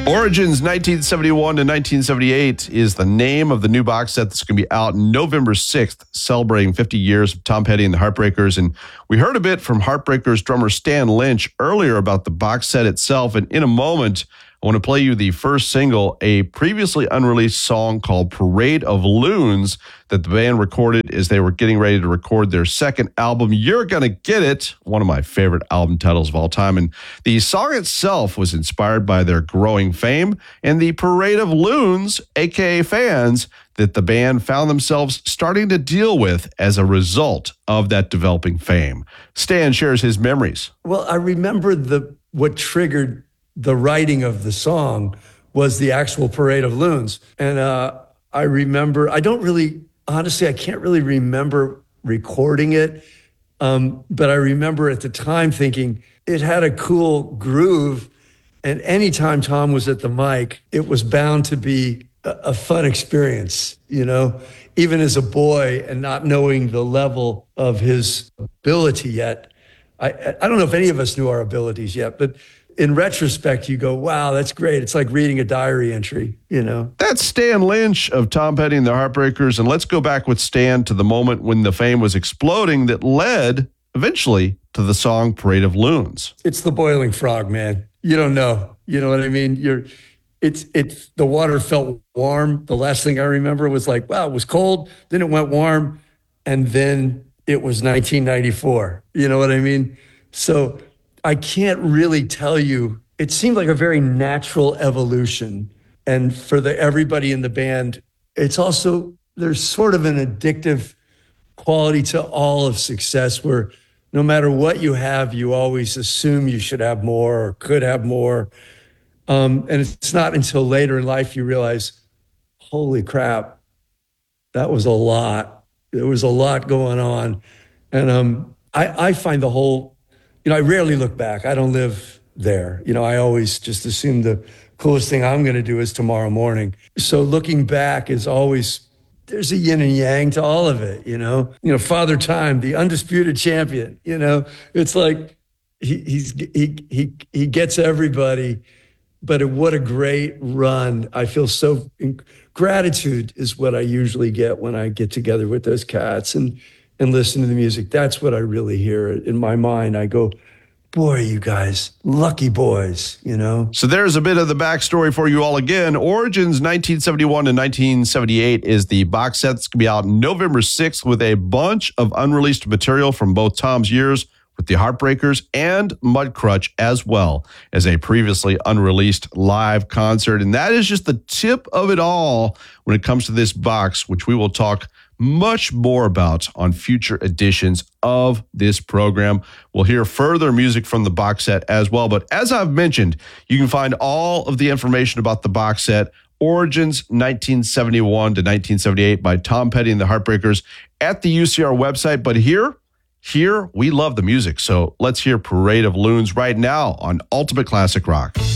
Origins 1971 to 1978 is the name of the new box set that's going to be out November 6th, celebrating 50 years of Tom Petty and the Heartbreakers. And we heard a bit from Heartbreakers drummer Stan Lynch earlier about the box set itself. And in a moment, I want to play you the first single, a previously unreleased song called Parade of Loons that the band recorded as they were getting ready to record their second album, You're Gonna Get It, one of my favorite album titles of all time. And the song itself was inspired by their growing fame and the Parade of Loons, aka fans, that the band found themselves starting to deal with as a result of that developing fame. Stan shares his memories. Well, I remember what triggered the writing of the song was the actual Parade of Loons. And I remember, honestly, I can't really remember recording it. But I remember at the time thinking it had a cool groove. And anytime Tom was at the mic, it was bound to be a fun experience, even as a boy and not knowing the level of his ability yet. I don't know if any of us knew our abilities yet, but in retrospect, you go, wow, that's great. It's like reading a diary entry, That's Stan Lynch of Tom Petty and the Heartbreakers. And let's go back with Stan to the moment when the fame was exploding that led eventually to the song Parade of Loons. It's the boiling frog, man. You don't know. You know what I mean? It's the water felt warm. The last thing I remember was like, wow, it was cold. Then it went warm. And then it was 1994. You know what I mean? So I can't really tell you. It seemed like a very natural evolution. And for everybody in the band, it's also, there's sort of an addictive quality to all of success where no matter what you have, you always assume you should have more or could have more. And it's not until later in life you realize, holy crap, that was a lot. There was a lot going on. And I find the whole, I rarely look back. I don't live there. I always just assume the coolest thing I'm going to do is tomorrow morning. So looking back is always, there's a yin and yang to all of it, Father Time, the undisputed champion, it's like he gets everybody, but what a great run. I feel so, gratitude is what I usually get when I get together with those cats and listen to the music. That's what I really hear in my mind. I go, boy, you guys, lucky boys, So there's a bit of the backstory for you all again. Origins 1971 to 1978 is the box set that's going to be out November 6th with a bunch of unreleased material from both Tom's years with the Heartbreakers and Mudcrutch, as well as a previously unreleased live concert. And that is just the tip of it all when it comes to this box, which we will talk much more about on future editions of this program. We'll hear further music from the box set as well. But as I've mentioned, you can find all of the information about the box set, Origins 1971 to 1978 by Tom Petty and the Heartbreakers, at the UCR website. But here, we love the music. So let's hear Parade of Loons right now on Ultimate Classic Rock.